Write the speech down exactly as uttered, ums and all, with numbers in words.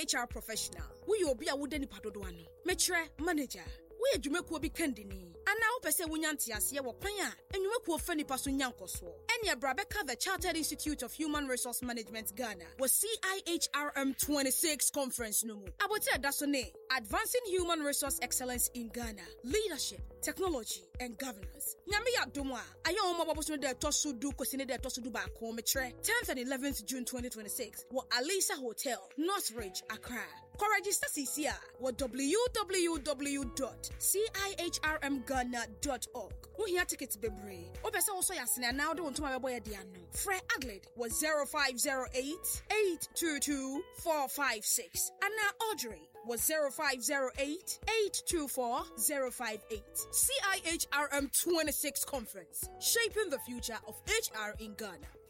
H R professional. We obi a wudeni padodo ano. Metre manager. We adwumakuo bi kandini. Ana wo pese wonyanti ase wo kwan a enwumakuo fa nipa so nyankoso. Enya brabeka the Chartered Institute of Human Resource Management Ghana was C I H R M twenty-six conference no mu. Abote adasone Advancing Human Resource Excellence in Ghana, Leadership, Technology and Governance. Nyame ya domo a aye o mababo so de tosu du kosine de tosu du ba ko metre tenth and eleventh June twenty twenty-six wo Alisa Hotel, Northridge, Accra. Ko register cca wo w w w dot cihrm ghana dot org. Wo hia tickets bebre. O pese wo so yasene na wo de wontuma bebo ye de ano. Fre Agled was zero five zero eight, eight two two, four five six. Anna Audrey was zero five zero eight, eight two four, zero five eight. C I H R M twenty-six conference, shaping the future of H R in Ghana.